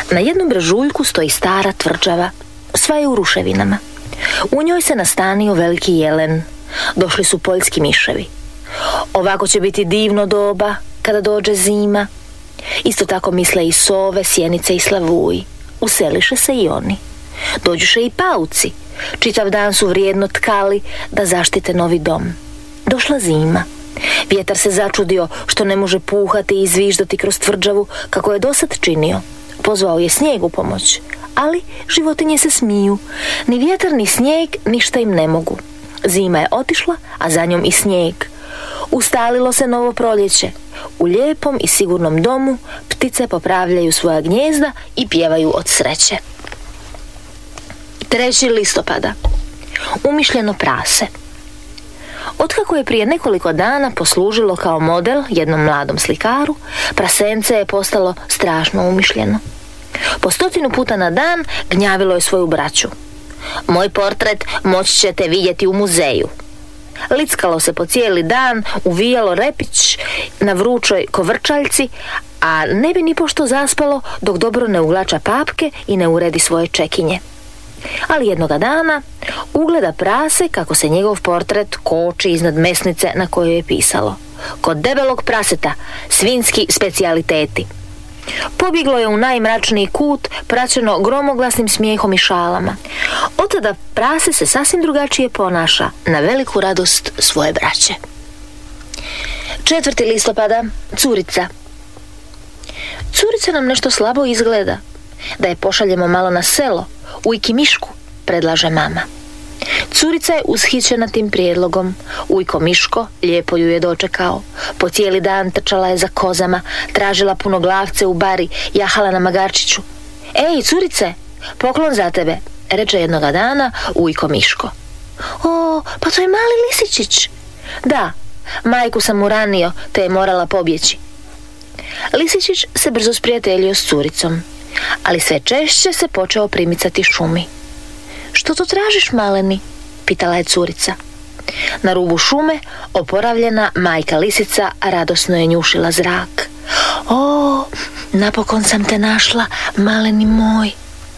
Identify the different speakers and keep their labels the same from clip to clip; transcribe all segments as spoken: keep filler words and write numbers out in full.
Speaker 1: Na jednom brežuljku stoji stara tvrđava, sva je u ruševinama. U njoj se nastanio veliki jelen. Došli su poljski miševi. Ovako će biti divno doba kada dođe zima. Isto tako misle i sove, sjenice i slavuji. Useliše se i oni. Dođuše i pauci. Čitav dan su vrijedno tkali da zaštite novi dom. Došla zima. Vjetar se začudio što ne može puhati i zviždati kroz tvrđavu kako je dosad činio. Pozvao je snijeg u pomoć, ali životinje se smiju. Ni vjetar, ni snijeg ništa im ne mogu. Zima je otišla, a za njom i snijeg. Ustalilo se novo proljeće. U lijepom i sigurnom domu ptice popravljaju svoja gnijezda i pjevaju od sreće. trećeg listopada. Umišljeno prase. Otkako je prije nekoliko dana poslužilo kao model jednom mladom slikaru, prasence je postalo strašno umišljeno. Po stotinu puta na dan gnjavilo je svoju braću. Moj portret moći ćete vidjeti u muzeju. Lickalo se po cijeli dan, uvijalo repić na vrućoj kovrčaljci, a ne bi ni pošto zaspalo dok dobro ne uglača papke i ne uredi svoje čekinje. Ali jednoga dana ugleda prase kako se njegov portret koči iznad mesnice na kojoj je pisalo: kod debelog praseta, svinjski specijaliteti. Pobjeglo je u najmračniji kut, praćeno gromoglasnim smijehom i šalama. Od tada prase se sasvim drugačije ponaša, na veliku radost svoje braće. četvrtog listopada. Curica. Curica nam nešto slabo izgleda. Da je pošaljemo malo na selo, u Ikimišku, predlaže mama. Curica je ushićena tim prijedlogom. Ujko Miško lijepo ju je dočekao. Po cijeli dan trčala je za kozama, tražila punoglavce u bari, jahala na magarčiću. Ej, curice, poklon za tebe, reče jednoga dana Ujko Miško. O, pa to je mali lisičić. Da, majku sam uranio, te je morala pobjeći. Lisičić se brzo sprijateljio s curicom, ali sve češće se počeo primicati šumi. Što to tražiš, maleni? Pitala je curica. Na rubu šume oporavljena majka lisica radosno je njušila zrak. O, napokon sam te našla, maleni moj.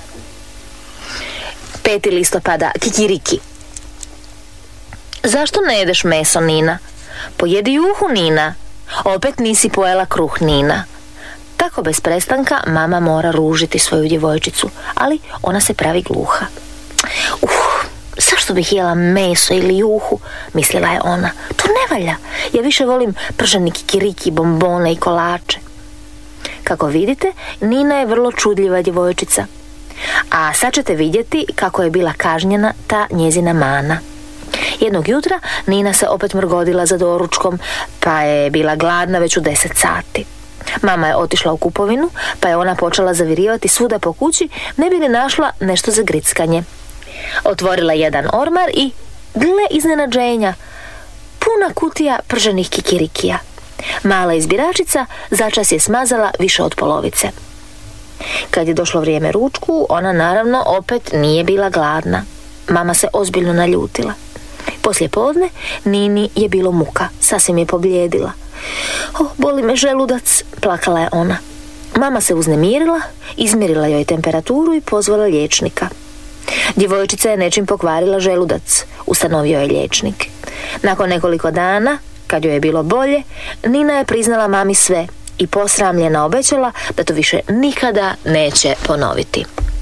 Speaker 1: petog listopada. Kikiriki. Zašto ne jedeš meso, Nina? Pojedi juhu, Nina. Opet nisi pojela kruh, Nina. Tako bez prestanka mama mora ružiti svoju djevojčicu, ali ona se pravi gluha. Uh, zašto bih jela meso ili juhu, mislila je ona. To ne valja, ja više volim prženi kikiriki, bombone i kolače. Kako vidite, Nina je vrlo čudljiva djevojčica. A sad ćete vidjeti kako je bila kažnjena ta njezina mana. Jednog jutra Nina se opet mrgodila za doručkom, pa je bila gladna već u deset sati. Mama je otišla u kupovinu, pa je ona počela zavirivati svuda po kući, ne bi li našla nešto za grickanje. Otvorila jedan ormar i, gle iznenađenja, puna kutija prženih kikirikija. Mala izbiračica začas je smazala više od polovice. Kad je došlo vrijeme ručku, ona naravno opet nije bila gladna. Mama se ozbiljno naljutila. Poslije podne Nini je bilo muka, sasvim je pobljedila. O, boli me želudac, plakala je ona. Mama se uznemirila, izmjerila joj temperaturu i pozvala liječnika. Djevojčica je nečim pokvarila želudac, ustanovio je liječnik. Nakon nekoliko dana, kad joj je bilo bolje, Nina je priznala mami sve i posramljena obećala da to više nikada neće ponoviti.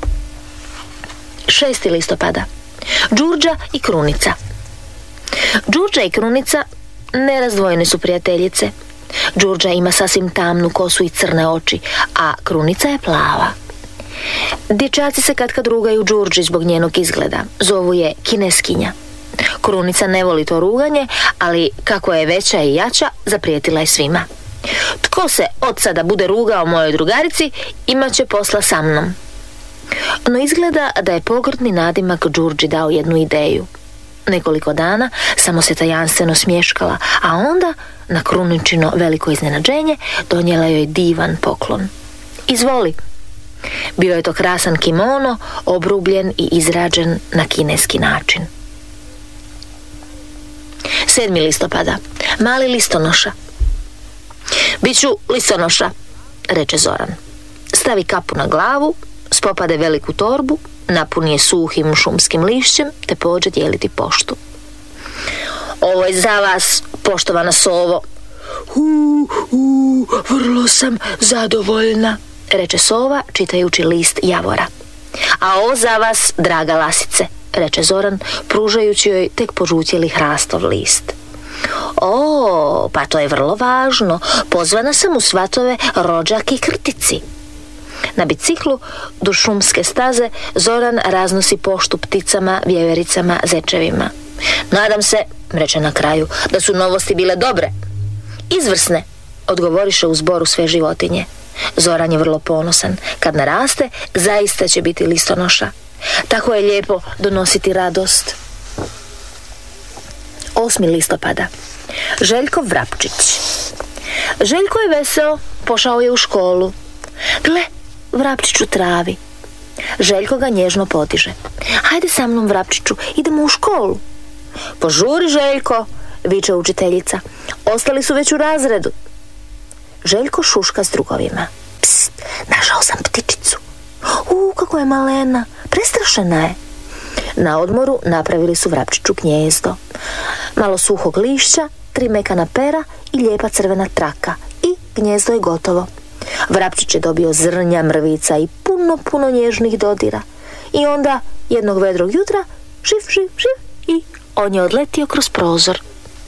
Speaker 1: šestog listopada. Đurđa i Krunica. Đurđa i Krunica nerazdvojene su prijateljice. Đurđa ima sasvim tamnu kosu i crne oči, a Krunica je plava. Dječaci se katkad rugaju Đurđi zbog njenog izgleda. Zovu je kineskinja. Krunica ne voli to ruganje, ali kako je veća i jača, zaprijetila je svima. Tko se od sada bude rugao mojoj drugarici, imat će posla sa mnom. No izgleda da je pogrdni nadimak Đurđi dao jednu ideju. Nekoliko dana samo se tajanstveno smješkala, a onda, na Kruničino veliko iznenađenje, donijela joj divan poklon. Izvoli. Bio je to krasan kimono, obrubljen i izrađen na kineski način. sedmog listopada. Mali listonoša. Biću listonoša, reče Zoran. stavi kapu na glavu, spopade veliku torbu, napuni je suhim šumskim lišćem te pođe dijeliti poštu. Ovo je za vas, poštovana sovo. U, u, vrlo sam zadovoljna, reče sova čitajući list javora. A ovo za vas, draga lasice, reče Zoran, pružajući joj tek požutjeli hrastov list. O, pa to je vrlo važno. Pozvana sam u svatove rođak i krtici. Na biciklu do šumske staze Zoran raznosi poštu pticama, vjevericama, zečevima. Nadam se, reče na kraju, da su novosti bile dobre. Izvrsne, odgovoriše u zboru sve životinje. Zoran je vrlo ponosan. Kad naraste, zaista će biti listonoša. Tako je lijepo donositi radost. osmi listopada. Željko Vrapčić. Željko je veseo, pošao je u školu. Gle, Vrapčić u travi. Željko ga nježno potiže. Hajde sa mnom, Vrapčiću, idemo u školu. Požuri, Željko, viče učiteljica. Ostali su već u razredu. Željko šuška s drugovima. Pst, našao sam ptičicu. U, kako je malena, prestrašena je. Na odmoru napravili su Vrapčiću gnjezdo. Malo suhog lišća, tri mekana pera i lijepa crvena traka. I gnjezdo je gotovo. Vrapčić je dobio zrnja, mrvica i puno, puno nježnih dodira. I onda, jednog vedrog jutra, živ, živ, živ, i on je odletio kroz prozor.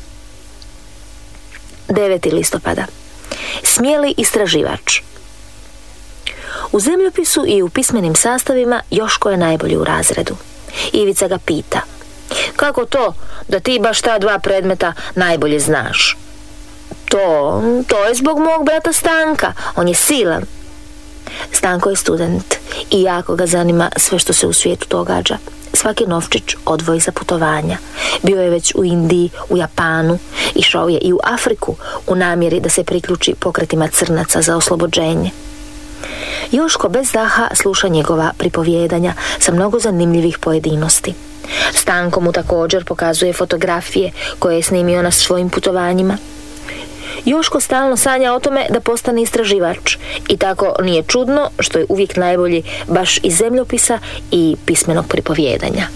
Speaker 1: deveti listopada. Smjeli istraživač. U zemljopisu i u pismenim sastavima Joško je najbolji u razredu. Ivica ga pita: kako to da ti baš ta dva predmeta najbolje znaš? To, to je zbog mog brata Stanka, on je silan. Stanko je student i jako ga zanima sve što se u svijetu događa. Svaki novčić odvoji za putovanja. Bio je već u Indiji, u Japanu, išao je i u Afriku u namjeri da se priključi pokretima crnaca za oslobođenje. Joško bez daha sluša njegova pripovjedanja sa mnogo zanimljivih pojedinosti. Stanko mu također pokazuje fotografije koje je snimio na svojim putovanjima. Joško stalno sanja o tome da postane istraživač i tako nije čudno što je uvijek najbolji baš iz zemljopisa i pismenog pripovjedanja.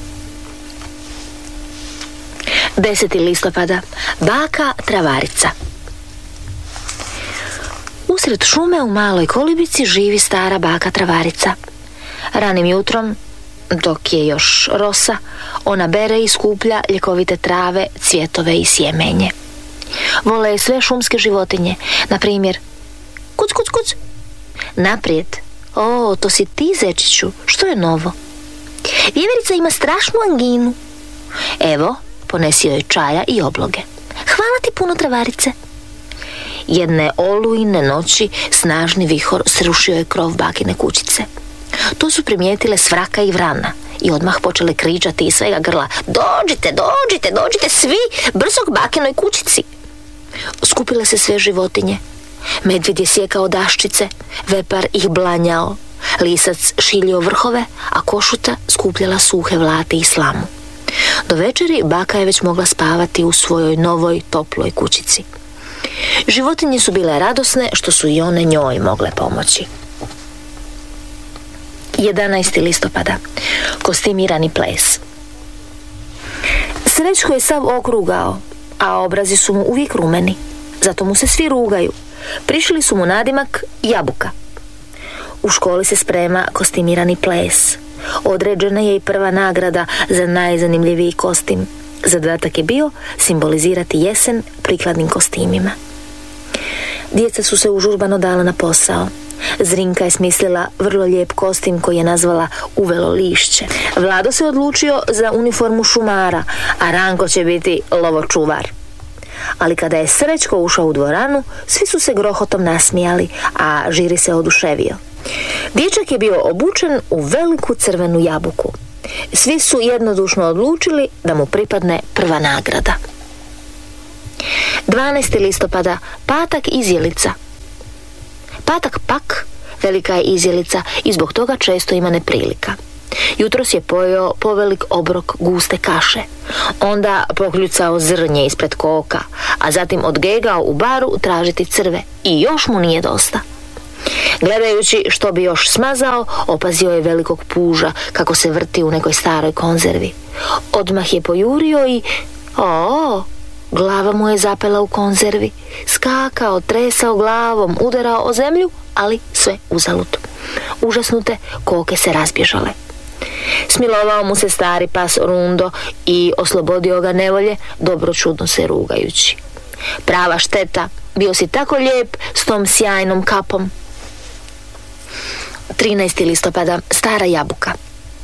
Speaker 1: deseti listopada. Baka Travarica. Usred šume u maloj kolibici živi stara baka Travarica. Ranim jutrom, dok je još rosa, ona bere i skuplja ljekovite trave, cvjetove i sjemenje. Vole je sve šumske životinje, na primjer kuc, kuc, kuc. Naprijed. O, to si ti, zečiću, što je novo? Vjeverica ima strašnu anginu. Evo, ponesio je čaja i obloge. Hvala ti puno, Travarice. Jedne olujne noći snažni vihor srušio je krov bakine kućice. To su primijetile Svraka i Vrana i odmah počele kričati iz svega grla: dođite, dođite, dođite svi, brzo k bakinoj kućici. Skupile se sve životinje. Medvjed je sjekao daščice, vepar ih blanjao, lisac šiljio vrhove, a košuta skupljala suhe vlati i slamu. Do večeri baka je već mogla spavati u svojoj novoj toploj kućici. Životinje su bile radosne što su i one njoj mogle pomoći. jedanaesti listopada. Kostimirani ples. Srećko je sav okrugao, a obrazi su mu uvijek rumeni. Zato mu se svi rugaju. Prišli su mu nadimak Jabuka. U školi se sprema kostimirani ples. Određena je i prva nagrada za najzanimljiviji kostim. Zadatak je bio simbolizirati jesen prikladnim kostimima. Djeca su se užurbano dala na posao. Zrinka je smislila vrlo lijep kostim koji je nazvala Uvelo lišće. Vlado se odlučio za uniformu šumara, a Ranko će biti lovočuvar. Ali kada je Srećko ušao u dvoranu, svi su se grohotom nasmijali, a žiri se oduševio. Dječak je bio obučen u veliku crvenu jabuku. Svi su jednodušno odlučili da mu pripadne prva nagrada. dvanaesti listopada. Patak izjelica. Patak pak velika je izjelica i zbog toga često ima neprilika. Jutros je pojeo povelik obrok guste kaše. Onda pokljucao zrnje ispred koka, a zatim odgegao u baru tražiti crve i još mu nije dosta. Gledajući što bi još smazao, opazio je velikog puža kako se vrti u nekoj staroj konzervi. Odmah je pojurio i... O, glava mu je zapela u konzervi. Skakao, tresao glavom, udarao o zemlju, ali sve uzalud. Užasnute koke se razbježale. Smilovao mu se stari pas Rundo i oslobodio ga nevolje, dobročudno se rugajući. Prava šteta, bio si tako lijep s tom sjajnom kapom. trinaestog listopada, stara jabuka.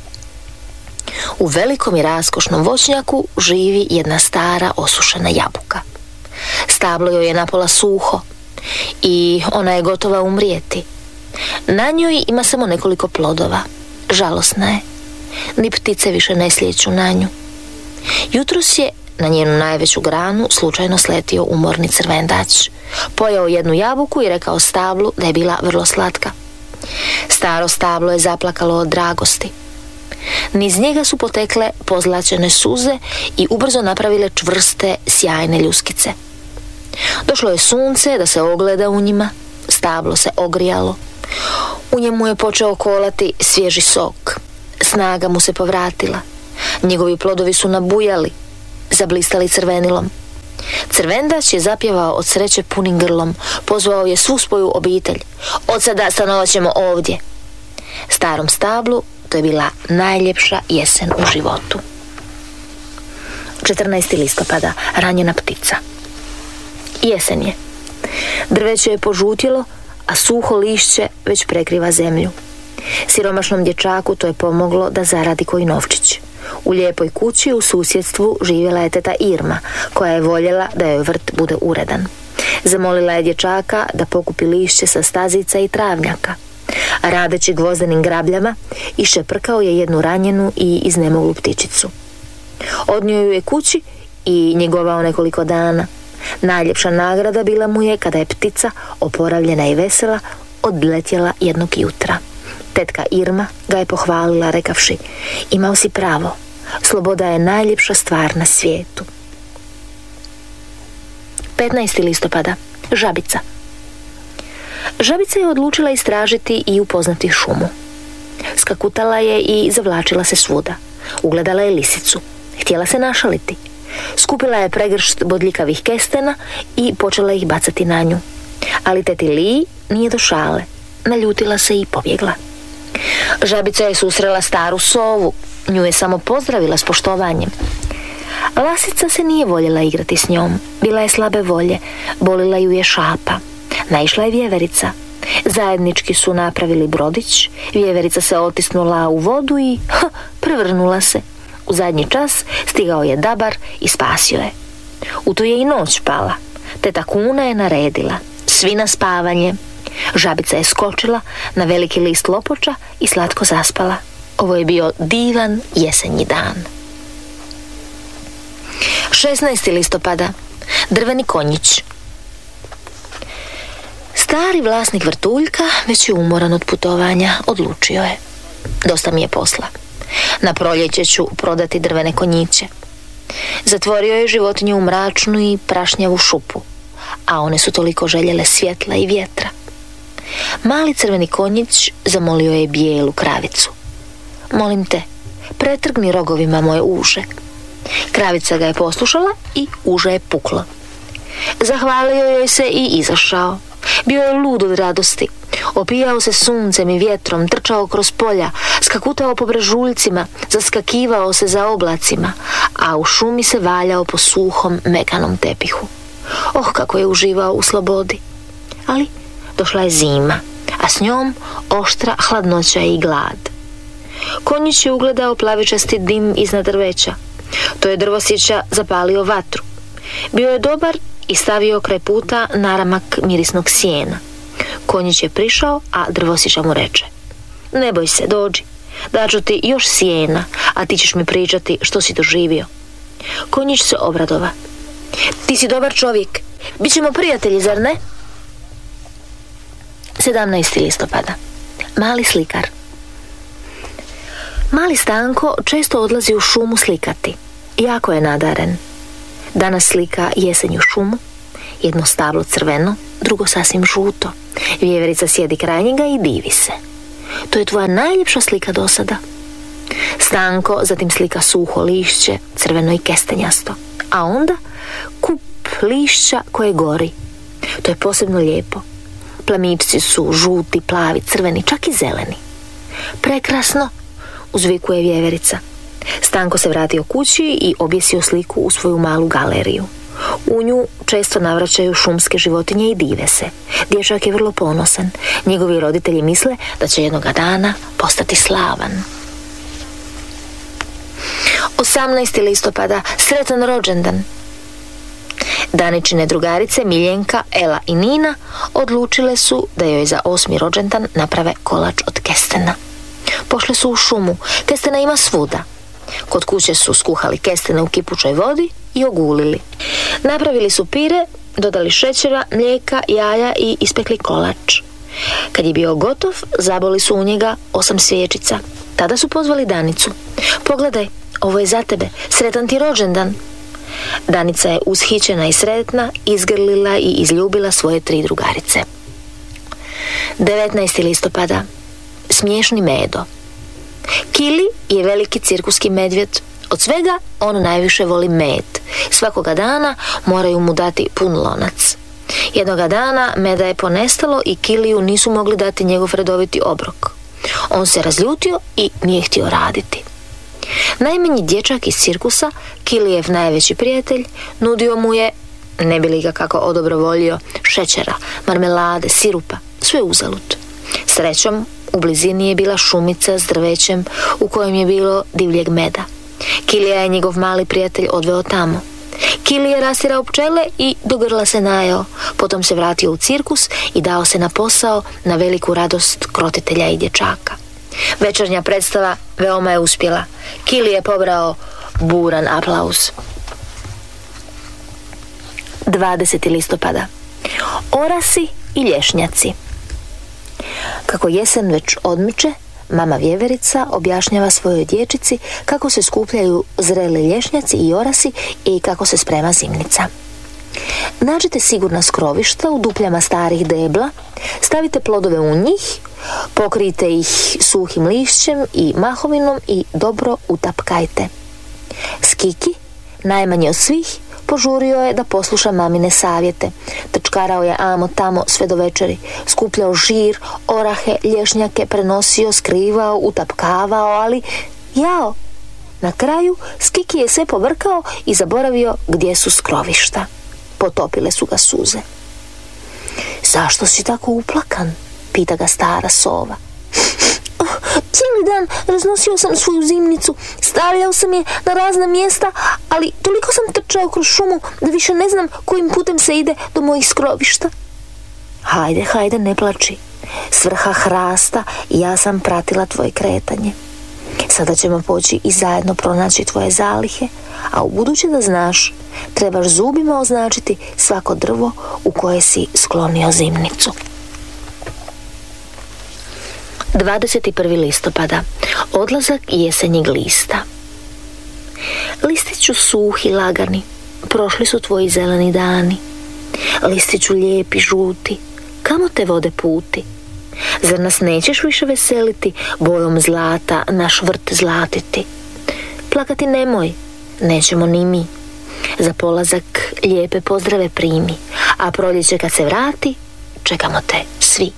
Speaker 1: U velikom i raskošnom voćnjaku živi jedna stara osušena jabuka. Stablo joj je napola suho i ona je gotova umrijeti. Na njoj ima samo nekoliko plodova. Žalosna je. Ni ptice više ne slijeću na nju. Jutros je na njenu najveću granu slučajno sletio umorni crvendač. Pojeo jednu jabuku i rekao stablu da je bila vrlo slatka. Staro stablo je zaplakalo od dragosti. Niz njega su potekle pozlačene suze i ubrzo napravile čvrste, sjajne ljuskice. Došlo je sunce da se ogleda u njima, stablo se ogrijalo. U njemu je počeo kolati svježi sok. Snaga mu se povratila. Njegovi plodovi su nabujali, zablistali crvenilom. Crvendač je zapjevao od sreće punim grlom, pozvao je svu svoju obitelj. Od sada stanovat ćemo ovdje. Starom stablu to je bila najljepša jesen u životu. četrnaestog listopada, ranjena ptica. Jesen je. Drveće je požutjelo, a suho lišće već prekriva zemlju. Siromašnom dječaku to je pomoglo da zaradi koji novčić. U lijepoj kući u susjedstvu živjela je teta Irma, koja je voljela da joj vrt bude uredan. Zamolila je dječaka da pokupi lišće sa stazica i travnjaka. Radeći gvozdenim grabljama, iščeprkao je jednu ranjenu i iznemoglu ptičicu. Odnio ju je kući i njegovao nekoliko dana. Najljepša nagrada bila mu je kada je ptica, oporavljena i vesela, odletjela jednog jutra. Tetka Irma ga je pohvalila rekavši: imao si pravo, sloboda je najljepša stvar na svijetu. petnaestog listopada, žabica. Žabica je odlučila istražiti i upoznati šumu. Skakutala je i zavlačila se svuda. Ugledala je lisicu. Htjela se našaliti. Skupila je pregršt bodljikavih kestena i počela ih bacati na nju. Ali teti Li nije do šale. Naljutila se i pobjegla. Žabica je susrela staru sovu. Nju je samo pozdravila s poštovanjem. Lasica se nije voljela igrati s njom. Bila je slabe volje. Bolila ju je šapa. Naišla je vjeverica. Zajednički su napravili brodić. Vjeverica se otisnula u vodu i ha, prevrnula se. U zadnji čas stigao je dabar i spasio je. U to je i noć pala. Teta Kuna je naredila: svi na spavanje. Žabica je skočila na veliki list lopoča i slatko zaspala. Ovo je bio divan jesenji dan. šesnaestog listopada, drveni konjić. Stari vlasnik vrtuljka već je umoran od putovanja. Odlučio je: dosta mi je posla. Na proljeće ću prodati drvene konjiće. Zatvorio je životinju u mračnu i prašnjavu šupu, a one su toliko željele svjetla i vjetra. Mali crveni konjić zamolio je bijelu kravicu: molim te, pretrgni rogovima moje uže. Kravica ga je poslušala i uže je puklo. Zahvalio joj se i izašao. Bio je lud od radosti. Opijao se suncem i vjetrom, trčao kroz polja, skakutao po brežuljcima, zaskakivao se za oblacima, a u šumi se valjao po suhom, mekanom tepihu. Oh, kako je uživao u slobodi. Ali došla je zima, a s njom oštra hladnoća i glad. Konjić je ugledao plavičasti dim iznad drveća. To je drvosjeća zapalio vatru. Bio je dobar i stavio kraj puta naramak mirisnog sjena. Konjić je prišao, a drvosjeća mu reče: ne boj se, dođi, daću ti još sjena, a ti ćeš mi pričati što si doživio. Konjić se obradova: ti si dobar čovjek, bit ćemo prijatelji, zar ne? sedamnaestog listopada, mali slikar. Mali Stanko često odlazi u šumu slikati. Jako je nadaren. Danas slika jesenju šumu, jedno stablo crveno, drugo sasvim žuto. Vjeverica sjedi kraj njega i divi se. To je tvoja najljepša slika do sada. Stanko zatim slika suho lišće, crveno i kestenjasto. A onda kup lišća koje gori. To je posebno lijepo. Plamičci su žuti, plavi, crveni, čak i zeleni. Prekrasno, uzvikuje vjeverica. Stanko se vratio kući i objesio sliku u svoju malu galeriju. U nju često navraćaju šumske životinje i dive se. Dječak je vrlo ponosan. Njegovi roditelji misle da će jednoga dana postati slavan. osamnaesti listopada, sretan rođendan. Daničine drugarice Miljenka, Ela i Nina odlučile su da joj za osmi rođendan naprave kolač od kestena. Pošle su u šumu. Kestena ima svuda. Kod kuće su skuhali kestene u kipućoj vodi i ogulili. Napravili su pire, dodali šećera, mlijeka, jaja i ispekli kolač. Kad je bio gotov, zaboli su u njega osam svijećica. Tada su pozvali Danicu. Pogledaj, ovo je za tebe, sretan ti rođendan. Danica je ushićena i sretna izgrlila i izljubila svoje tri drugarice. devetnaesti listopada, smiješni Medo. Kili je veliki cirkuski medvjed. Od svega on najviše voli med. Svakoga dana moraju mu dati pun lonac. Jednoga dana meda je ponestalo i Kiliju nisu mogli dati njegov redoviti obrok. On se razljutio i nije htio raditi. Najmanji dječak iz cirkusa, Kilijev najveći prijatelj, nudio mu je, ne bi li ga kako odobrovoljio, šećera, marmelade, sirupa, sve uzalud. Srećom, u blizini je bila šumica s drvećem u kojem je bilo divljeg meda. Kilija je njegov mali prijatelj odveo tamo. Kili je rastirao pčele i do grla se najeo. Potom se vratio u cirkus i dao se na posao na veliku radost krotitelja i dječaka. Večernja predstava veoma je uspjela. Kili je pobrao buran aplauz. dvadesetog listopada. Orasi i lješnjaci. Kako jesen već odmiče, mama vjeverica objašnjava svojoj dječici kako se skupljaju zreli lješnjaci i orasi i kako se sprema zimnica. Nađite sigurna skrovišta u dupljama starih debla, stavite plodove u njih, pokrijte ih suhim lišćem i mahovinom i dobro utapkajte. Skiki, najmanji od svih, požurio je da posluša mamine savjete. Trčkarao je amo tamo sve do večeri, skupljao žir, orahe, lješnjake, prenosio, skrivao, utapkavao, ali jao! Na kraju Skiki je sve povrkao i zaboravio gdje su skrovišta. Potopile su ga suze. Zašto si tako uplakan? Pita ga stara sova. Oh, cijeli dan raznosio sam svoju zimnicu, stavljao sam je na razna mjesta, ali toliko sam trčao kroz šumu da više ne znam kojim putem se ide do mojih skrovišta. Hajde, hajde, ne plači. S vrha hrasta ja sam pratila tvoje kretanje. Sada ćemo poći i zajedno pronaći tvoje zalihe, a u buduće da znaš, trebaš zubima označiti svako drvo u koje si sklonio zimnicu. dvadeset prvi listopada. Odlazak jesenjeg lista. Listiću suhi, lagani, prošli su tvoji zeleni dani. Listiću lijepi, žuti, kamo te vode puti? Zar nas nećeš više veseliti, bojom zlata naš vrt zlatiti? Plakati nemoj, nećemo ni mi. Za polazak lijepe pozdrave primi, a proljeće kad se vrati, čekamo te svi.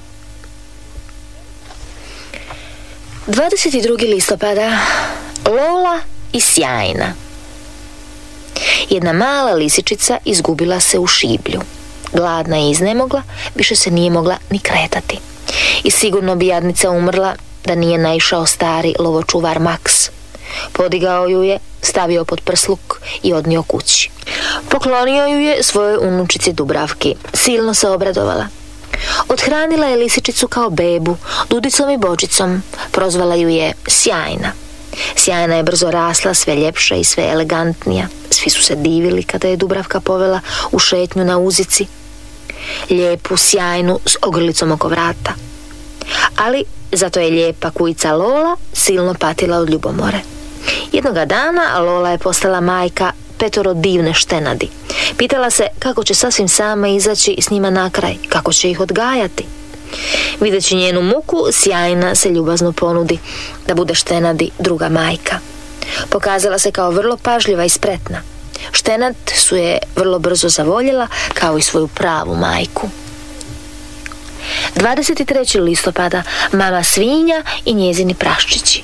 Speaker 1: dvadeset drugi listopada. Lola i sjajna. Jedna mala lisičica izgubila se u šiblju. Gladna i iznemogla, više se nije mogla ni kretati. I sigurno bi jadnica umrla da nije naišao stari lovočuvar Max. Podigao ju je, stavio pod prsluk i odnio kući. Poklonio ju je svojoj unučici Dubravki. Silno se obradovala. Othranila je lisičicu kao bebu, dudicom i bočicom. Prozvala ju je Sjajna. Sjajna je brzo rasla, sve ljepša i sve elegantnija. Svi su se divili kada je Dubravka povela u šetnju na uzici. Lijepu, sjajnu, s ogrlicom oko vrata. Ali zato je lijepa kujica Lola silno patila od ljubomore. Jednoga dana Lola je postala majka petoro divne štenadi. Pitala se kako će sasvim sama izaći s njima na kraj, kako će ih odgajati. Videći njenu muku, sjajna se ljubazno ponudi da bude Štenadi druga majka. Pokazala se kao vrlo pažljiva i spretna. Štenad su je vrlo brzo zavoljela kao i svoju pravu majku. dvadeset trećeg listopada mama svinja i njezini praščići.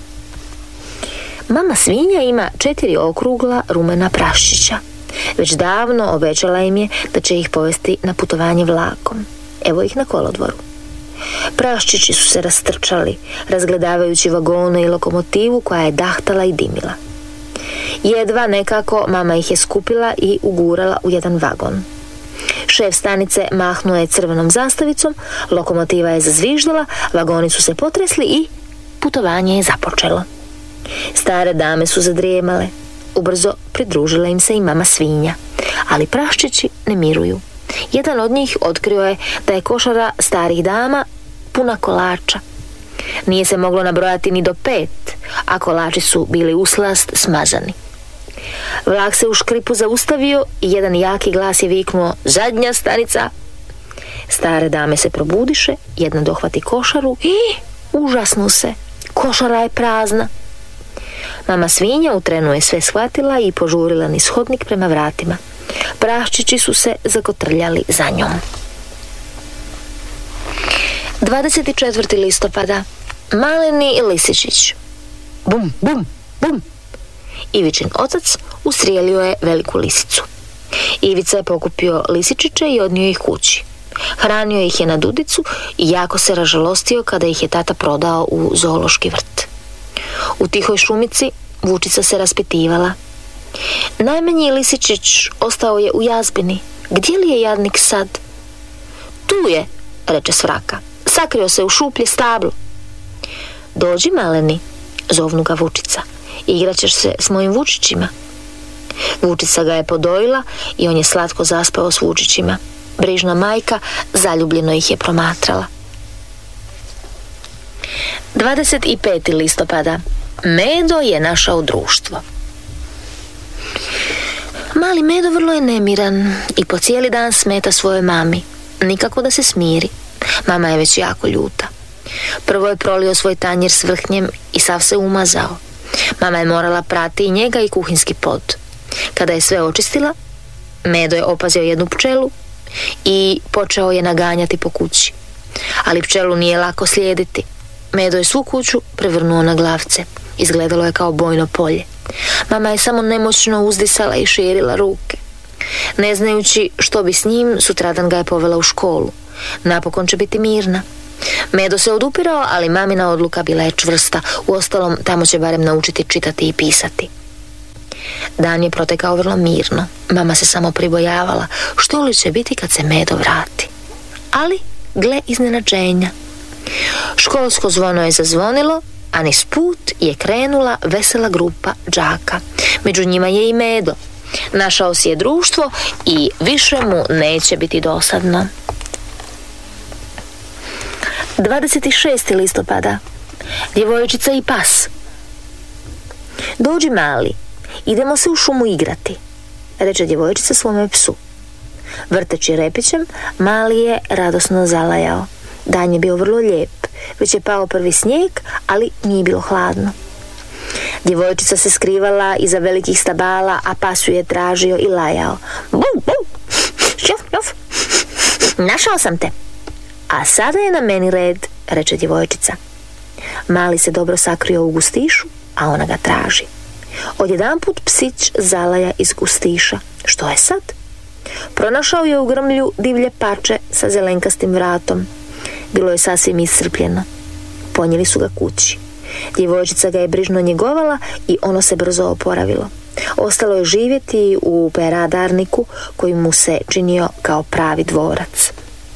Speaker 1: Mama svinja ima četiri okrugla rumena praščića. Već davno obećala im je da će ih povesti na putovanje vlakom. Evo ih na kolodvoru. Praščići su se rastrčali, razgledavajući vagone i lokomotivu koja je dahtala i dimila. Jedva nekako mama ih je skupila i ugurala u jedan vagon. Šef stanice mahnuo je crvenom zastavicom, lokomotiva je zazviždala, vagoni su se potresli i putovanje je započelo. Stare dame su zadrijemale. Ubrzo pridružila im se i mama svinja, ali praščići ne miruju. Jedan od njih otkrio je da je košara starih dama puna kolača. Nije se moglo nabrojati ni do pet, a kolači su bili uslast smazani. Vlak se u škripu zaustavio i jedan jaki glas je viknuo: zadnja stanica! Stare dame se probudiše, jedna dohvati košaru i užasnu se. Košara je prazna. Mama svinja u trenu je sve shvatila i požurila niz hodnik prema vratima. Praščići su se zakotrljali za njom. dvadeset četvrtog listopada. Maleni lisičić. Bum, bum, bum. Ivičin otac ustrijelio je veliku lisicu. Ivica je pokupio lisičiće i odnio ih kući. Hranio ih je na dudicu i jako se ražalostio kada ih je tata prodao u zoološki vrt. U tihoj šumici Vučica se raspitivala. Najmanji lisičić ostao je u jazbini. Gdje li je jadnik sad? Tu je, reče Svraka. Sakrio se u šuplje stablo. Dođi, maleni, zovnu ga Vučica. Igraćeš se s mojim Vučićima. Vučica ga je podojila i on je slatko zaspao s Vučićima. Brižna majka zaljubljeno ih je promatrala. dvadeset petog listopada. Medo je našao društvo. Mali Medo vrlo je nemiran i po cijeli dan smeta svojoj mami. Nikako da se smiri. Mama je već jako ljuta. Prvo je prolio svoj tanjir s vrhnjem i sav se umazao. Mama je morala prati i njega i kuhinski pod. Kada je sve očistila, Medo je opazio jednu pčelu i počeo je naganjati po kući. Ali pčelu nije lako slijediti. Medo je svu kuću prevrnuo na glavce. Izgledalo je kao bojno polje. Mama je samo nemoćno uzdisala i širila ruke. Ne znajući što bi s njim, sutradan ga je povela u školu. Napokon će biti mirna. Medo se odupirao, ali mamina odluka bila je čvrsta. Uostalom, tamo će barem naučiti čitati i pisati. Dan je protekao vrlo mirno. Mama se samo pribojavala što li će biti kad se Medo vrati. Ali, gle iznenađenja. Školsko zvono je zazvonilo, a niz put je krenula vesela grupa đaka. Među njima je i Medo. Našao si je društvo i više mu neće biti dosadno. dvadeset šestog listopada. Djevojčica i pas. Dođi, mali, idemo se u šumu igrati, reče djevojčica svome psu. Vrteći repićem, mali je radosno zalajao. Dan je bio vrlo lijep, već je pao prvi snijeg, ali nije bilo hladno. Djevojčica se skrivala iza velikih stabala, a pas ju je tražio i lajao. Bum, bum, šof, šof, našao sam te. A sada je na meni red, reče djevojčica. Mali se dobro sakrio u gustišu, a ona ga traži. Odjedanput psić zalaja iz gustiša. Što je sad? Pronašao je u grmlju divlje pače sa zelenkastim vratom. Bilo je sasvim iscrpljeno. Ponijeli su ga kući. Djevojčica ga je brižno njegovala i ono se brzo oporavilo. Ostalo je živjeti u peradarniku koji mu se činio kao pravi dvorac.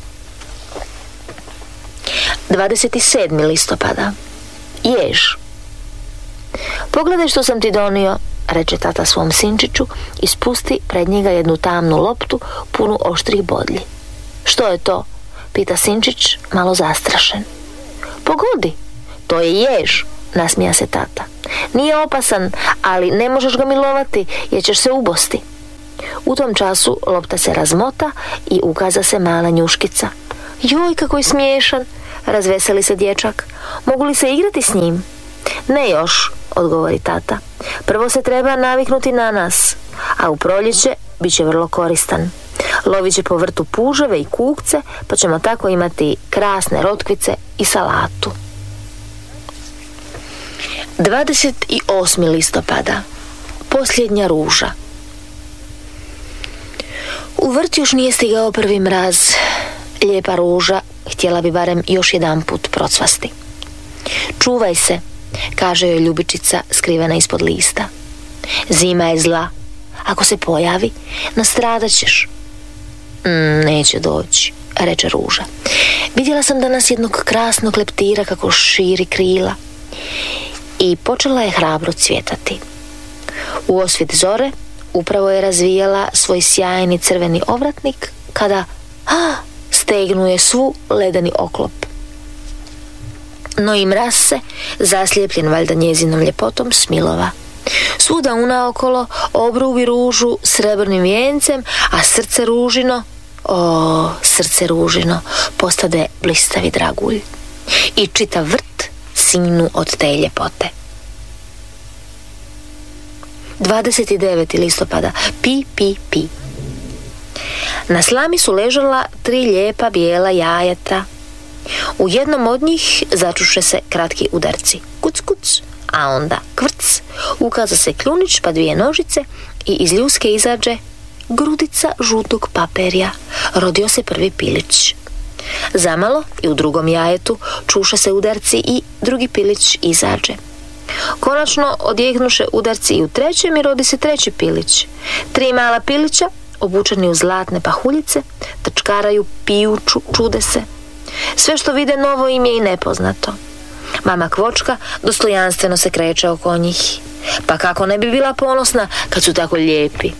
Speaker 1: dvadeset sedmog listopada. Jež. Pogledaj što sam ti donio, reče tata svom sinčiću i spusti pred njega jednu tamnu loptu punu oštrih bodlji. Što je to? Pita sinčić malo zastrašen. Pogodi, to je jež, nasmija se tata. Nije opasan, ali ne možeš ga milovati jer ćeš se ubosti. U tom času lopta se razmota i ukaza se mala njuškica. Joj, kako je smiješan, razveseli se dječak. Mogu li se igrati s njim? Ne još, odgovori tata. Prvo se treba naviknuti na nas, a u proljeće bit će vrlo koristan. Lovit će po vrtu puževe i kukce, pa ćemo tako imati krasne rotkvice i salatu. dvadeset osmog listopada. Posljednja ruža. U vrt još nije stigao prvi mraz. Lijepa ruža htjela bi barem još jedan put procvasti. Čuvaj se, kaže joj ljubičica skrivena ispod lista. Zima je zla. Ako se pojavi, nastradat ćeš. Mm, neće doći, reče ruža. Vidjela sam danas jednog krasnog leptira kako širi krila. I počela je hrabro cvjetati. U osvit zore upravo je razvijala svoj sjajni crveni ovratnik kada a, stegnuje svu ledeni oklop. No i mraz se, zaslijepljen valjda njezinom ljepotom, smilova. Svuda unaokolo obrubi ružu srebrnim vijencem, a srce ružino, o, srce ružino, postade blistavi dragulj. I čitav vrt sinu od te ljepote. dvadeset devetog listopada. Pi, pi, pi. Na slami su ležala tri lijepa bijela jajeta. U jednom od njih začuše se kratki udarci. Kuc, kuc, a onda kvrc. Ukaza se kljunić pa dvije nožice i iz ljuske izađe grudica žutog paperja. Rodio se prvi pilić. Zamalo i u drugom jajetu čuše se udarci i drugi pilić izađe. Konačno odjeknuše udarci i u trećem i rodi se treći pilić. Tri mala pilića, obučeni u zlatne pahuljice, trčkaraju, piju, ču, čude se. Sve što vide novo im je i nepoznato. Mama Kvočka dostojanstveno se kreće oko njih. Pa kako ne bi bila ponosna kad su tako lijepi.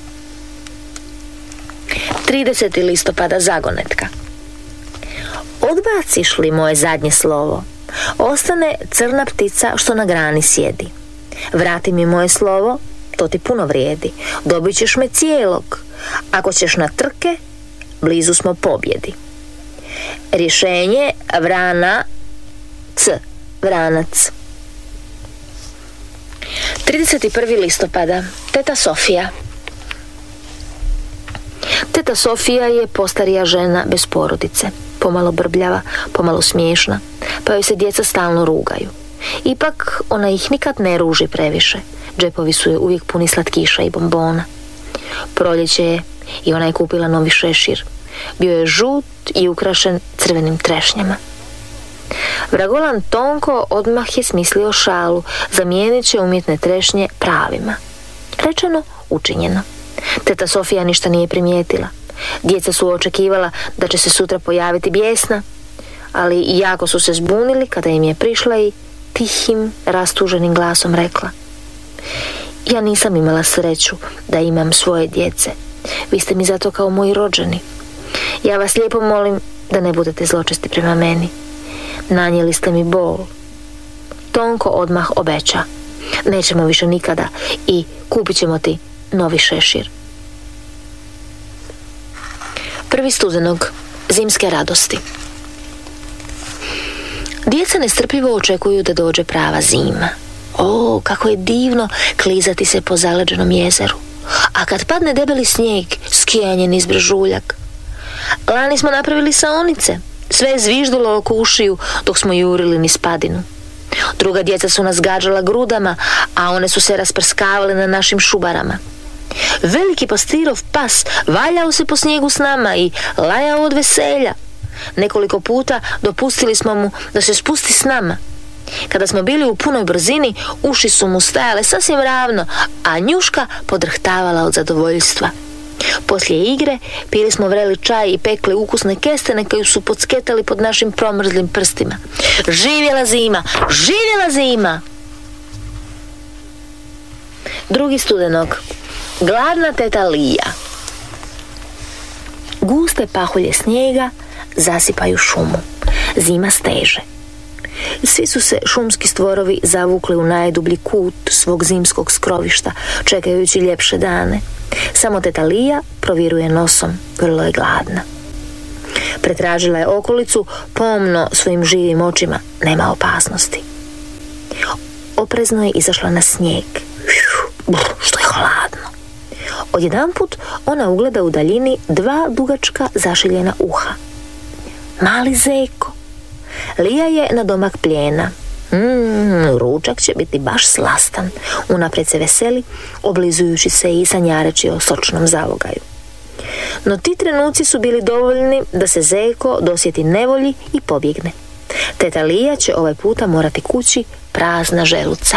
Speaker 1: tridesetog listopada. Zagonetka. Odbaciš li moje zadnje slovo, ostane crna ptica što na grani sjedi. Vrati mi moje slovo, to ti puno vrijedi. Dobit ćeš me cijelog. Ako ćeš na trke, blizu smo pobjedi. Rješenje vrana c, vranac. trideset prvog listopada. Teta Sofija. Teta Sofija je postarija žena bez porodice, pomalo brbljava, pomalo smiješna, pa joj se djeca stalno rugaju. Ipak ona ih nikad ne ruži previše, džepovi su joj uvijek puni slatkiša i bombona. Proljeće je i ona je kupila novi šešir. Bio je žut i ukrašen crvenim trešnjama. Vragolan Tonko odmah je smislio šalu, zamijenit će umjetne trešnje pravima. Rečeno, učinjeno. Teta Sofija ništa nije primijetila. Djeca su očekivala da će se sutra pojaviti bijesna, ali jako su se zbunili kada im je prišla i tihim, rastuženim glasom rekla: ja nisam imala sreću da imam svoje djece. Vi ste mi zato kao moji rođeni. Ja vas lijepo molim da ne budete zločesti prema meni. Nanijeli ste mi bol. Tonko odmah obeća: nećemo više nikada i kupit ćemo ti novi šešir. Prvi studenog. Zimske radosti. Djeca nestrpljivo očekuju da dođe prava zima. O, kako je divno klizati se po zaleđenom jezeru. A kad padne debeli snijeg, skijanje niz brežuljak. Lani smo napravili saonice. Sve je zviždilo oko ušiju dok smo jurili niz padinu. Druga djeca su nas gađala grudama, a one su se rasprskavale na našim šubarama. Veliki pastirov pas valjao se po snijegu s nama i lajao od veselja. Nekoliko puta dopustili smo mu da se spusti s nama. Kada smo bili u punoj brzini, uši su mu stajale sasvim ravno, a njuška podrhtavala od zadovoljstva. Poslije igre pili smo vreli čaj i pekli ukusne kestene koji su podsketali pod našim promrzlim prstima. Živjela zima! Živjela zima! Drugi studenog. Gladna teta Lija. Guste pahulje snijega zasipaju šumu. Zima steže. Svi su se šumski stvorovi zavukli u najdublji kut svog zimskog skrovišta, čekajući ljepše dane. Samo teta Lija proviruje nosom, vrlo je gladna. Pretražila je okolicu pomno svojim živim očima. Nema opasnosti. Oprezno je izašla na snijeg. Što je hladno. Odjedanput ona ugleda u daljini dva dugačka zašiljena uha. Mali zeko. Lija je na domak plijena. Mm, ručak će biti baš slastan. Unaprijed se veseli, oblizujući se i sanjareći o sočnom zalogaju. No ti trenuci su bili dovoljni da se zeko dosjeti nevolji i pobjegne. Teta Lija će ovaj puta morati kući prazna želuca.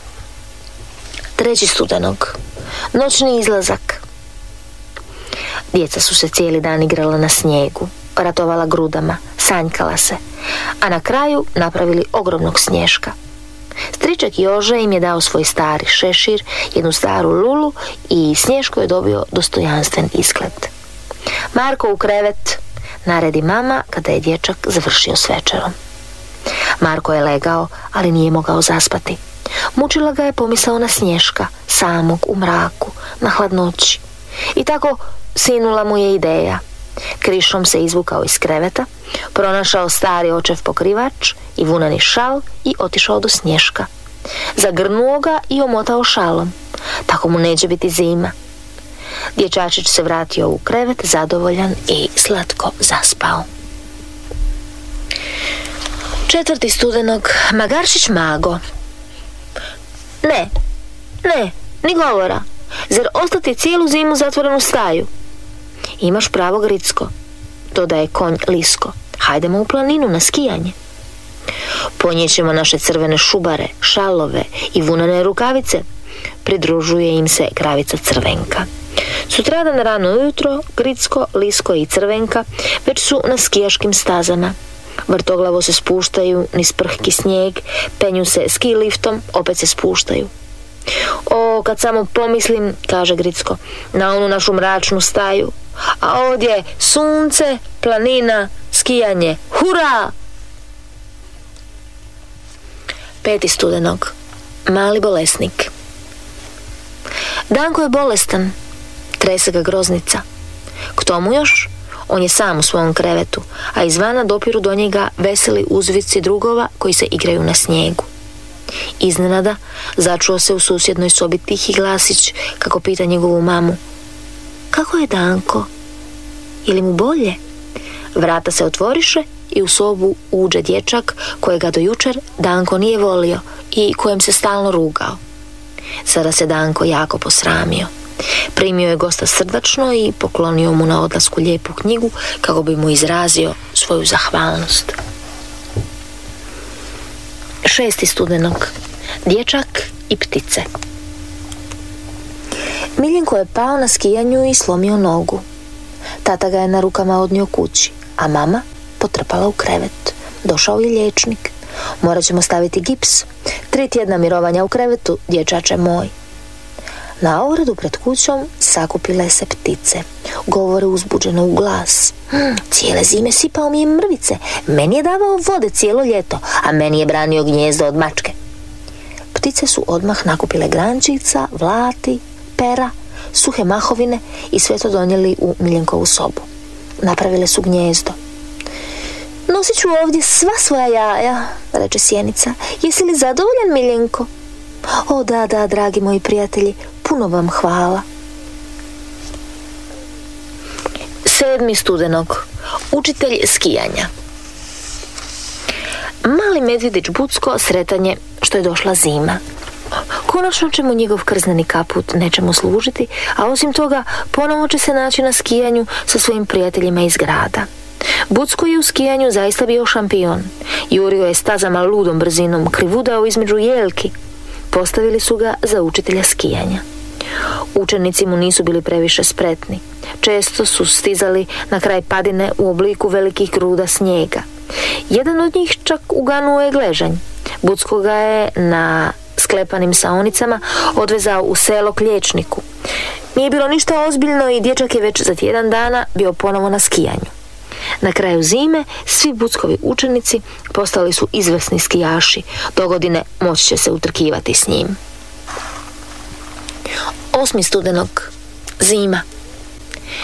Speaker 1: Treći studenog. Noćni izlazak. Djeca su se cijeli dan igrala na snijegu, ratovala grudama, sanjkala se, a na kraju napravili ogromnog snješka. Striček Jože im je dao svoj stari šešir, jednu staru lulu i Snješko je dobio dostojanstven izgled. Marko u krevet, naredi mama kada je dječak završio s večerom. Marko je legao, ali nije mogao zaspati. Mučila ga je pomisao na Snješka, samog u mraku, na hladnoći. I tako sinula mu je ideja. Krišom se izvukao iz kreveta, pronašao stari očev pokrivač i vunani šal i otišao do Snješka. Zagrnuo ga i omotao šalom. Tako mu neće biti zima. Dječačić se vratio u krevet zadovoljan i slatko zaspao. Četvrti studenog. Magarčić Mago. Ne, ne, ni govora. Zar ostati cijelu zimu zatvorenu staju? Imaš pravo, Gricko, dodaje konj Lisko. Hajdemo u planinu na skijanje. Ponijećemo naše crvene šubare, šalove i vunane rukavice. Pridružuje im se kravica Crvenka. Sutradan rano ujutro Gricko, Lisko i Crvenka već su na skijaškim stazama. Vrtoglavo se spuštaju niz prhki snijeg, penju se ski liftom, opet se spuštaju. O, kad samo pomislim, kaže Gricko, na onu našu mračnu staju, a ovdje sunce, planina, skijanje, hura! Peti studenog. Mali bolesnik. Danko je bolestan, trese ga groznica. K tomu još, on je sam u svom krevetu, a izvana dopiru do njega veseli uzvici drugova koji se igraju na snijegu. Iznenada začuo se u susjednoj sobi tihi glasić kako pita njegovu mamu: kako je Danko? Je li mu bolje? Vrata se otvoriše i u sobu uđe dječak kojega do jučer Danko nije volio i kojem se stalno rugao. Sada se Danko jako posramio. Primio je gosta srdačno i poklonio mu na odlasku lijepu knjigu kako bi mu izrazio svoju zahvalnost. Šesti studenog. Dječak i ptice. Miljenko je pao na skijanju i slomio nogu. Tata ga je na rukama odnio kući, a mama potrpala u krevet. Došao je liječnik. Morat ćemo staviti gips. Tri tjedna mirovanja u krevetu, dječače moj. Na ogradu pred kućom sakupile se ptice. Govore uzbuđeno u glas. Hm, cijele zime sipao mi je mrvice. Meni je davao vode cijelo ljeto, a meni je branio gnijezdo od mačke. Ptice su odmah nakupile grančica, vlati, pera, suhe mahovine i sve to donijeli u Miljenkovu sobu. Napravile su gnijezdo. Nosit ću ovdje sva svoja jaja, reče Sjenica. Jesi li zadovoljan, Miljenko? O da, da, dragi moji prijatelji, puno vam hvala. Sedmi studenog. Učitelj skijanja. Mali medvjedić Bucko sretan je što je došla zima. Konačno će mu njegov krzneni kaput nečemu služiti, a osim toga ponovo će se naći na skijanju sa svojim prijateljima iz grada. Bucko je u skijanju zaista bio šampion. Jurio je stazama ludom brzinom, krivudao između jelki. Postavili su ga za učitelja skijanja. Učenici mu nisu bili previše spretni. Često su stizali na kraj padine u obliku velikih gruda snijega. Jedan od njih čak uganuo je gležanj. Bucko ga je na sklepanim saonicama odvezao u selo k liječniku. Nije bilo ništa ozbiljno i dječak je već za tjedan dana bio ponovo na skijanju. Na kraju zime svi Buckovi učenici postali su izvrsni skijaši. Dogodine moći će se utrkivati s njim. Osmi studenog. Zima.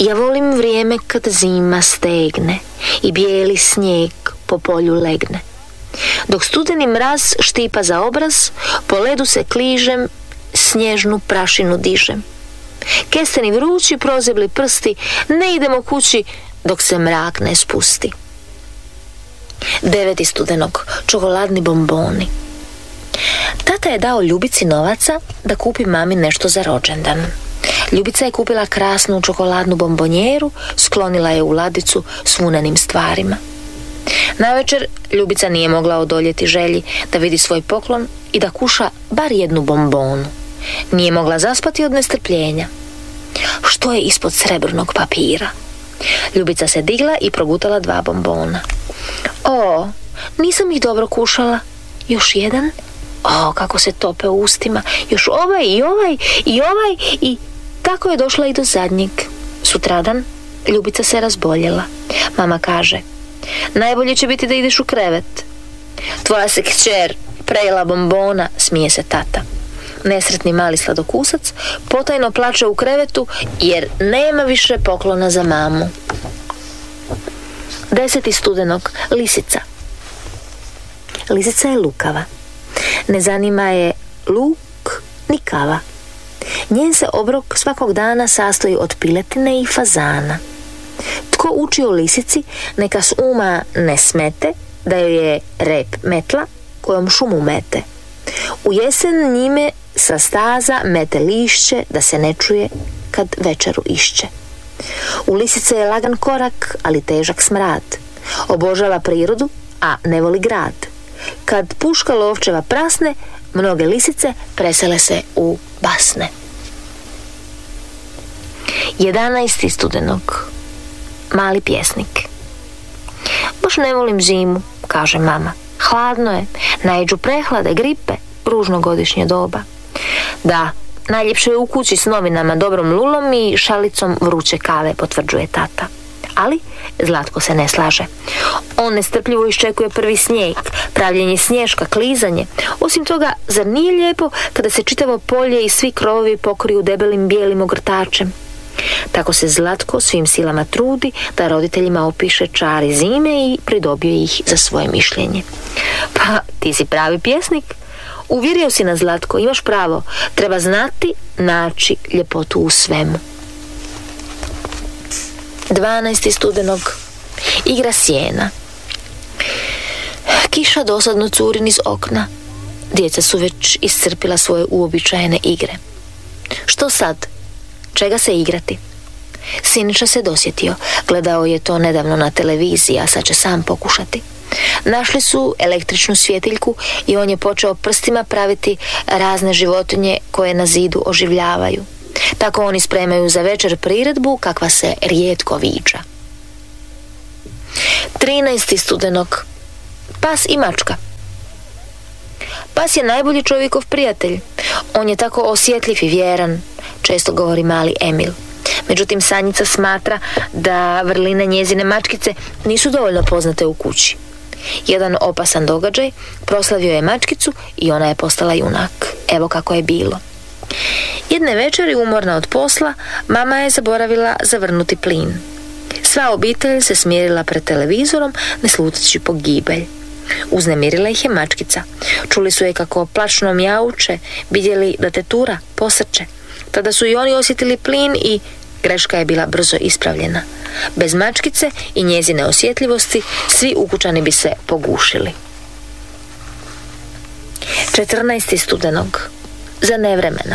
Speaker 1: Ja volim vrijeme kad zima stegne i bijeli snijeg po polju legne. Dok studeni mraz štipa za obraz, po ledu se kližem, snježnu prašinu dižem. Kesteni vrući, prozebli prsti, ne idemo kući dok se mrak ne spusti. deveti studenog, čokoladni bomboni. Tata je dao Ljubici novaca da kupi mami nešto za rođendan. Ljubica je kupila krasnu čokoladnu bombonjeru, sklonila je u ladicu s vunenim stvarima. Navečer Ljubica nije mogla odoljeti želji da vidi svoj poklon i da kuša bar jednu bombonu. Nije mogla zaspati od nestrpljenja. Što je ispod srebrnog papira? Ljubica se digla i progutala dva bombona. O, nisam ih dobro kušala. Još jedan? O, kako se tope u ustima. Još ovaj i ovaj i ovaj i... Tako je došla i do zadnjeg. Sutradan Ljubica se razboljela. Mama kaže: najbolje će biti da ideš u krevet. Tvoja se kćer prejela bombona, smije se tata. Nesretni mali sladokusac potajno plače u krevetu jer nema više poklona za mamu. deseti studenog, lisica. Lisica je lukava. Ne zanima je luk ni kava. Njen se obrok svakog dana sastoji od piletine i fazana. Tko uči o lisici, neka s uma ne smete da joj je rep metla kojom šumu mete. U jesen njime sa staza mete lišće da se ne čuje kad večeru išće. U lisice je lagan korak, ali težak smrad. Obožava prirodu, a ne voli grad. Kad puška lovčeva prasne, mnoge lisice presele se u basne. jedanaesti studenog, mali pjesnik. Baš ne volim zimu, kaže mama. Hladno je, naiđu prehlade, gripe, ružno godišnje doba. Da, najljepše je u kući s novinama, dobrom lulom i šalicom vruće kave, potvrđuje tata. Ali Zlatko se ne slaže. On nestrpljivo iščekuje prvi snijeg, pravljenje snješka, klizanje. Osim toga, zar nije lijepo kada se čitavo polje i svi krovovi pokriju debelim bijelim ogrtačem? Tako se Zlatko svim silama trudi da roditeljima opiše čari zime i pridobio ih za svoje mišljenje. Pa, ti si pravi pjesnik. Uvjerio si nas, Zlatko, imaš pravo. Treba znati naći ljepotu u svemu. dvanaesti studenog, igra sjena. Kiša dosadno curi niz okna. Djeca su već iscrpila svoje uobičajene igre. Što sad? Čega se igrati? Siniša se dosjetio. Gledao je to nedavno na televiziji, a sad će sam pokušati. Našli su električnu svjetiljku i on je počeo prstima praviti razne životinje koje na zidu oživljavaju. Tako oni spremaju za večer priredbu kakva se rijetko viđa. trinaesti studenog, pas i mačka. Pas je najbolji čovjekov prijatelj. On je tako osjetljiv i vjeran, često govori mali Emil. Međutim, Sanjica smatra da vrline njezine mačkice nisu dovoljno poznate u kući. Jedan opasan događaj proslavio je mačkicu i ona je postala junak. Evo kako je bilo. Jedne večeri, umorna od posla, mama je zaboravila zavrnuti plin. Sva obitelj se smirila pred televizorom, ne sluteći pogibelj. Uznemirila ih je mačkica. Čuli su je kako plačno mjauče, vidjeli da tetura, posrče. Tada su i oni osjetili plin i greška je bila brzo ispravljena. Bez mačkice i njezine osjetljivosti svi ukućani bi se pogušili. četrnaesti studenog, za nevremena.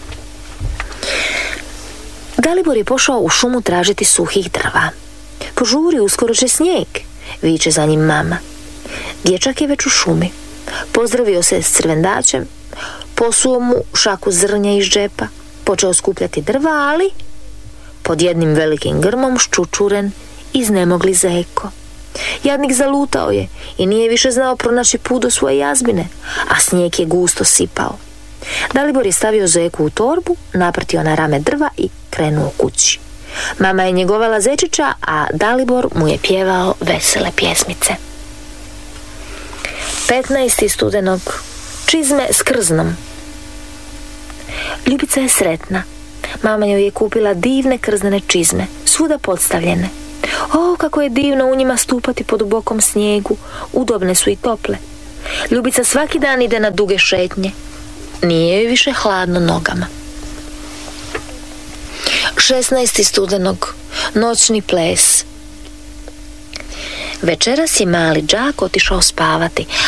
Speaker 1: Dalibor je pošao u šumu tražiti suhih drva. Požuri, uskoro će snijeg, viče za njim mama. Dječak je već u šumi. Pozdravio se s crvendačem, posuo mu šaku zrnja iz džepa, počeo skupljati drva, ali pod jednim velikim grmom ščučuren iznemogli zeko. Jadnik zalutao je i nije više znao pronaći put do svoje jazbine, a snijeg je gusto sipao. Dalibor je stavio zeku u torbu, naprtio na rame drva i krenuo kući. Mama je njegovala zečića, a Dalibor mu je pjevao vesele pjesmice. petnaesti studenog, čizme s krznom. Ljubica je sretna. Mama joj je kupila divne krznene čizme, svuda podstavljene. O, kako je divno u njima stupati po dubokom snijegu. Udobne su i tople. Ljubica svaki dan ide na duge šetnje. Nije joj više hladno nogama. šesnaestog studenog, noćni ples. Večeras je mali đak otišao spavati,